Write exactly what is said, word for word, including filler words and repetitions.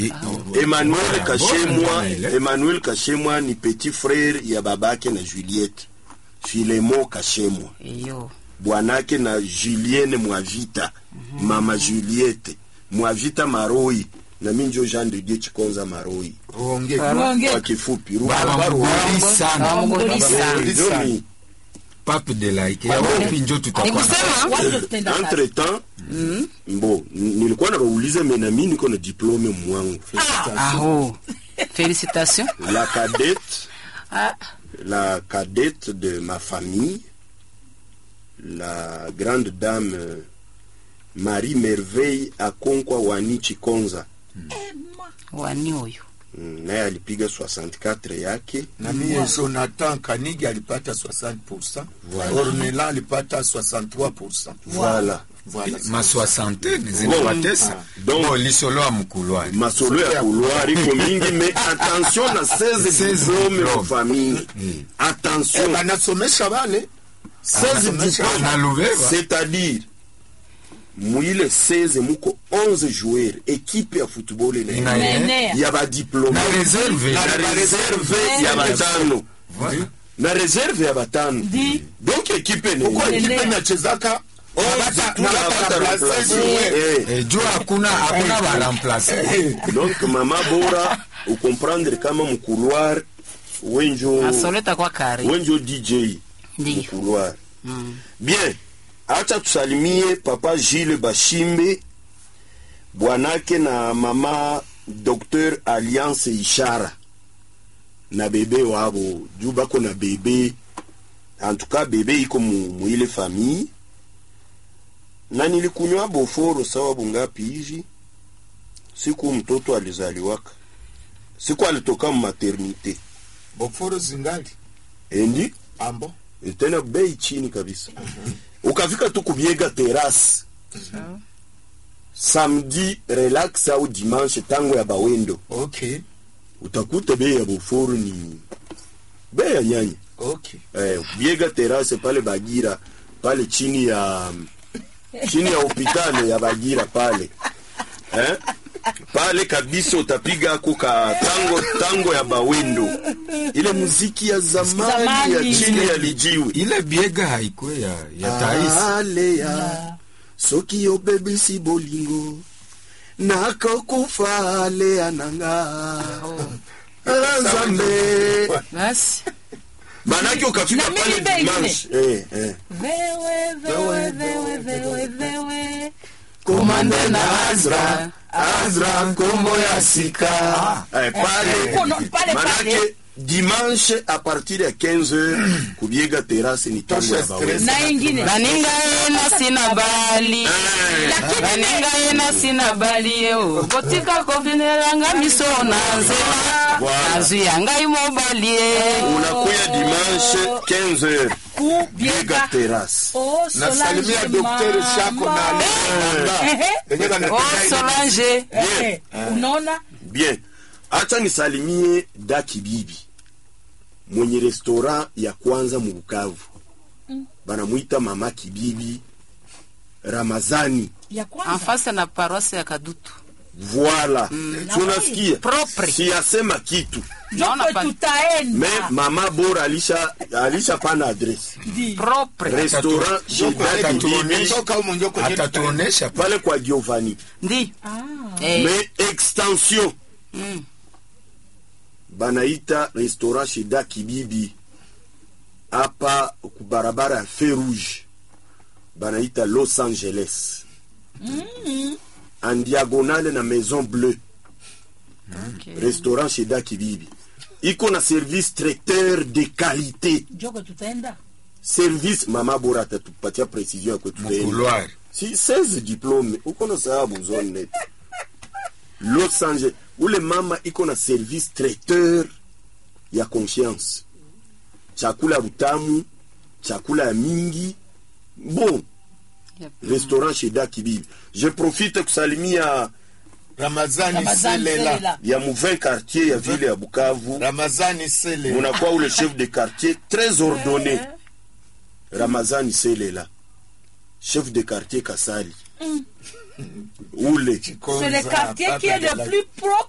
Emmanuel Kashemwa, Emmanuel Kashemwa ni petit frère ya babake na Juliette. Filemo Kashemwa. Iyo. Bwanake na Julienne Mwavita. Mm-hmm. Mama Juliette. Mwavita Maroi. Na minjo Jean de Dieu Chikonza Maroi. Ruonge. Kwa kifupi. Baba Mugoli sana. Baba Mugoli sana. Pape de laike. Ya wapi njo tutakuwa. Entre temps, mm. Bon, nilikuwa na bauliza mena mimi niko na diplome mwangu. Ah oh. Félicitations. La cadette. Ah. La cadette de ma famille, la grande dame Marie Merveille Akonkwa Wani Chikonza. Wani huyo. Naye alipiga soixante-quatre yake. Na mimi Jonathan Kanigi alipata soixante pour cent. Voilà. Ornella alipata soixante-trois pour cent. Voilà. Voilà. Ma soixantaine zinapatesa. Donc lisolo ya mkulwari. Masolo ya mkulwari iko mingi, mais attention na seize diplômes de famille. Mm. Attention. Eh, banasomesha wale. seize diplômes. C'est-à-dire Mouile seize muko onze joueurs équipe ya football ina ya ba diplôme na réserve na réserve ya batano na réserve ya batano donc équipe ne uko équipe na chezaka eh jua hakuna hakuna ba remplacer. Donc mama bora u comprendre kama mu couloir wenjo asoleta kwa kari wenjo D J mu couloir. Mm. Bien. Acha tusalimie papa Gilles Bashimbe, bwanake na mama Docteur Alliance Ishara na bebe wabo jubako na bebe. En tout cas bebe iko mu ile famille. Na nilikunywa boforo sawa bungapi hivi. Siku mtoto alizaliwaka. Siku alitoka maternité. Boforo zingali. Endi ambo. Tena bei chini kabisa. Uh-huh. Ukafika tu kubiega terrasse. Mm-hmm. Samedi relax au dimanche tango ya bawendo. Okay. Utakuta bei ya boforo ni bei ya nyanya. Okay. Eh, biega terrasse pale Bagira, pale chini ya chini ya hospitali ya Bagira pale. Eh? Pale kabisa utapiga kuka tango tango ya bawendo. Ile muziki ya zamani, zamani. Ya chini ya lijiwe. Ile biega haikuwa ya ya taisi. Alea. Soki yo baby si bolingo. Nako kufa alea nanga. Zambe. Basi. Manaki ukafika pale dimanche. Eh eh. Vewe vewe vewe vewe vewe. Komanda na Azra. Azra kombo ya sika. Ah, eh, pale. Manake dimanche à partir de quinze heures kubiega terrasse ni tango ya bawe. Na ingine. Baninga ena sina bali. Baninga ena sina bali yo. Botika kovinelanga misona nzema. Azu yanga imobali. Unakuya dimanche quinze heures. Kubiega terrasse. Oh, na salimia docteur Chako na Ale. Oh, Solange. Unaona? Bien. Acha nisalimie Daki Bibi. Mwenye restaurant ya kwanza mu Bukavu. Mm. Banamuita Mama Kibibi Ramazani. Ya kwanza. En face na paroisse ya Kadutu. Voilà. Mm. Tunasikia. Propre. Si asema kitu. Naona tutaenda. Me mama bora alisha alisha pana adresse. Propre. Restaurant chez Daki Bibi. Toka huko njoko atatuonesha pale kwa Giovanni. Ndi. Ah. Mais extension. Mm. Banaita restaurant chez Daki Bibi hapa kubarabara ya Feu Rouge. Banaita Los Angeles. Mm. En diagonale na Maison Bleue. Okay. Restaurant chez Daki Bibi. Iko na service traiteur de qualité. Joko tutaenda. Service mama bora tatupatia precision kwa tutaenda. Si seize diplômes uko na sababu zone net. Los Angeles ule mama iko na service traiteur ya conscience. Chakula butamu, chakula ya mingi. Bon. Yep. Restaurant chez Daki Bibi. Je profite kusalimia Ramazani, Ramazani Selela ya mouvain quartier ya ville ya Bukavu. Ramazani Selela. Munakuwa ule chef de quartier très ordonné. Ramazani Selela. Chef de quartier Kasali. Mm. Oule. C'est le quartier qui est le plus propre